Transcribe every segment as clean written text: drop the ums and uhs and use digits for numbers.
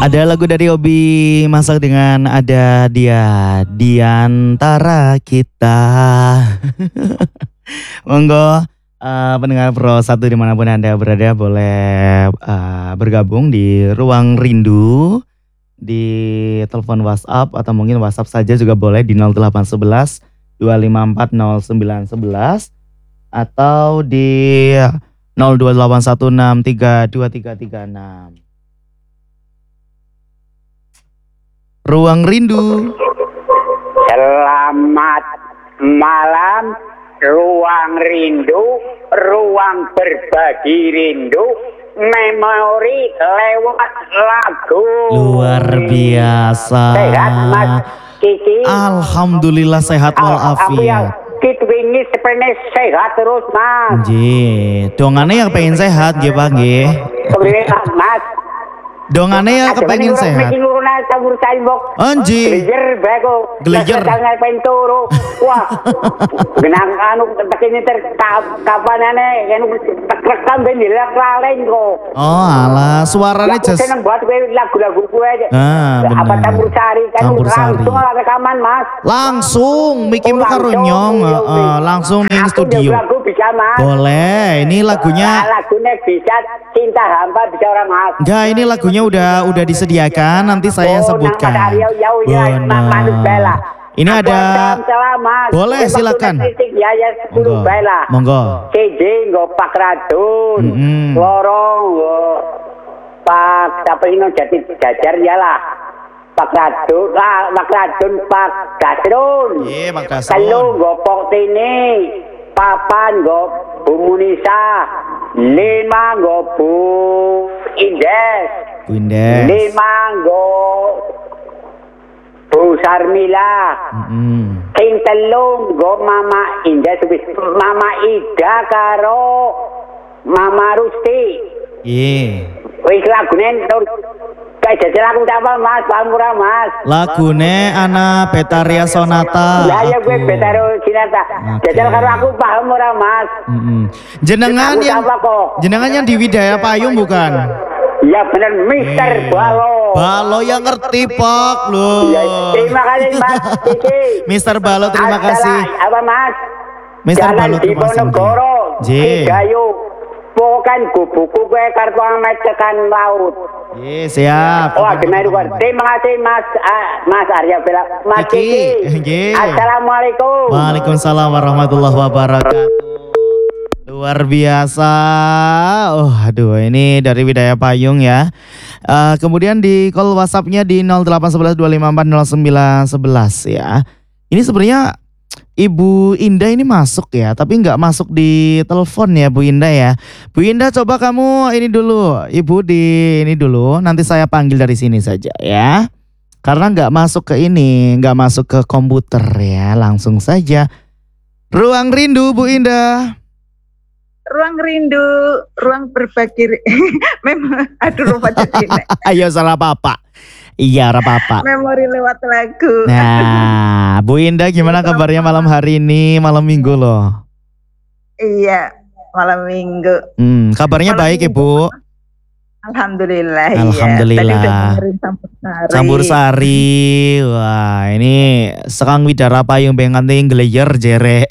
Ada lagu dari Obi Masak dengan ada dia di antara kita. Monggo pendengar Pro 1 dimanapun Anda berada boleh bergabung di Ruang Rindu di telepon WhatsApp atau mungkin WhatsApp saja juga boleh di 0811 254 0911 atau di 02816323336. Ruang Rindu. Selamat malam, Ruang Rindu, ruang berbagi rindu, memori lewat lagu. Luar biasa. Sehat Mas Kiki? Alhamdulillah sehat walafiat. Kita ini sebenarnya sehat terus Mas. Nggih, dongane yang pengen sehat nggih Pak nggih. Mas. Dongane yang kepengen sehat. Campur saimbok. Anji. Gelejer bego. Gelejer. Jangan pengen turu. Wah. Genang anu begini kapanane kan rekam ben dilak lalen kok. Oh, alah, suaranya Aku just. seneng buat lagu-lagu gue aja. Bener. Apa campur sari kan Campur sari. langsung rekaman Mas. Langsung mikimu karo nyong, langsung ning studio. Lagu bisa Mas. Boleh, ini lagunya. Lagunya bisa cinta hampa bisa orang Mas. Enggak, ini lagunya udah disediakan, nanti saya sebutkan. Benar. Ini ada. Boleh silakan. Monggo. KJ nggo Pak Radun. Lorong nggo Pak apa ini jadi jajar ya lah. Pak Radun, Pak Gasrun. Iya, Pak Gasrun. Kalau nggo Pok Tini, Papan nggo Bu Munisa, 5 nggo Bu Indes. Bu Indes. 5 nggo Bu Sarmila. Sing telu nggo Mama Indah Mama Ida karo Mama Rusti. Iya. Wis lagune kayak jajal aku apa Mas, pamura Mas. Lagune ana Betaria Sonata. Lah ya gue Betaria Sonata. Jajal karo aku paham ora Mas. Jenengan yang di Widaya Payung bukan? Iya benar Mister Balo. Balo yang ngerti Pak loh. Ya, terima kasih Mas Kiki. Mister Balo terima kasih. Apa Mas? Mister Balo terima kasih. J. Gayo. Bukan buku gue kartu amat tekan laut. Iya siap. Oh terima kasih Mas Arya Bella. Mas Kiki. Assalamualaikum. Waalaikumsalam warahmatullahi wabarakatuh. Luar biasa. Oh aduh ini dari Widaya Payung ya. Kemudian di call WhatsApp-nya di 0811 254 0911 ya. Ini sebenarnya Ibu Indah ini masuk ya, tapi nggak masuk di telepon ya Bu Indah ya. Bu Indah coba kamu ini dulu, Ibu di ini dulu, nanti saya panggil dari sini saja ya. Karena nggak masuk ke ini, nggak masuk ke komputer ya, langsung saja. Ruang Rindu Bu Indah. Ruang rindu, ruang berbagi. Memang aduh lupa jadi. Ayo salah apa? Iya, apa-apa. Memori lewat lagu. Nah, Bu Indah gimana kabarnya malam hari ini, malam Minggu loh? Iya, malam Minggu. Kabarnya malam baik Ibu. Alhamdulillah. Alhamdulillah. Tadi udah dengerin Campur Sari. Wah, ini sekang Widara Payung benganting geleyer jere.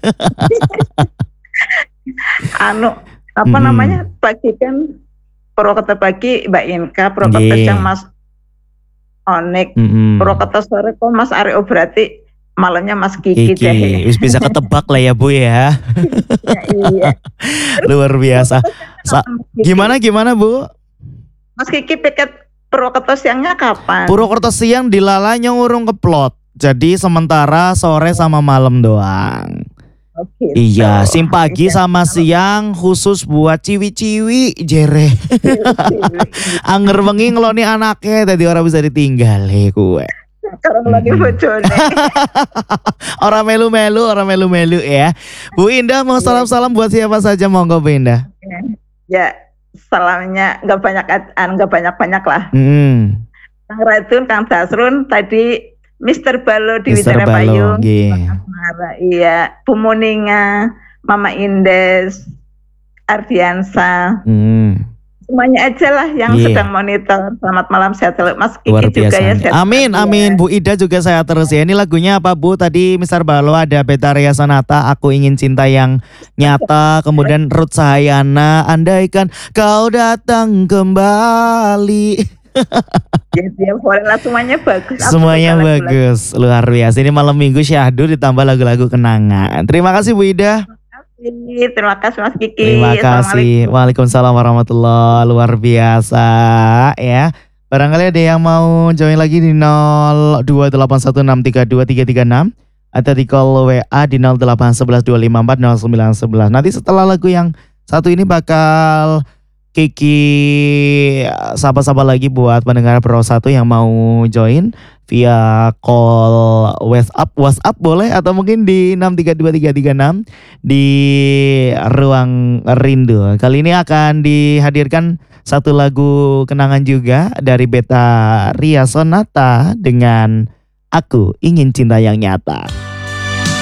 Namanya pagi kan Purwokerto pagi Mbak Inka, Purwokerto siang Mas Onik, Purwokerto sore kok Mas Aryo berarti malamnya Mas Kiki deh. Wis bisa ketebak lah ya Bu ya. Iya. Luar biasa. Gimana Bu? Mas Kiki piket Purwokerto siangnya kapan? Purwokerto siang dilalanya ngurung keplot. Jadi sementara sore sama malam doang. Okay, iya, sim pagi sama siang khusus buat ciwi-ciwi jere. Anger wengi ngeloni anaknya tadi orang bisa ditinggal kue. Karena lagi bojone. Orang melu-melu ya. Bu Indah mau salam-salam buat siapa saja monggo Bu Indah. Ya, salamnya nggak banyak lah. Kang Radun, Kang Dasrun, tadi Mister Balo di Widara Payung, iya, Bu Muninga, Mama Indes, Ardiansa, semuanya aja lah yang sedang monitor. Selamat malam, sehat selalu Mas Kiki. Luar biasa. Juga ya. Amin, amin. Bu Ida juga saya terus ya. Ini lagunya apa Bu? Tadi Mister Balo ada Betaria Sonata, Aku Ingin Cinta Yang Nyata. Kemudian Ruth Sahayana, Andaikan Kau Datang Kembali. Ya, boleh lah, semuanya bagus. Semuanya bagus, luar biasa. Ini malam minggu syahdu ditambah lagu-lagu kenangan. Terima kasih Bu Ida. Terima kasih Mas Kiki. Terima kasih. Waalaikumsalam warahmatullahi, luar biasa ya. Barangkali ada yang mau join lagi di 02816323336 atau di call WA di 08112540911. Nanti setelah lagu yang satu ini bakal Kiki sapa-sapa lagi buat pendengar Pro 1 yang mau join via call WhatsApp boleh, atau mungkin di 6323336 di Ruang Rindu. Kali ini akan dihadirkan satu lagu kenangan juga dari Betaria Sonata dengan Aku Ingin Cinta Yang Nyata.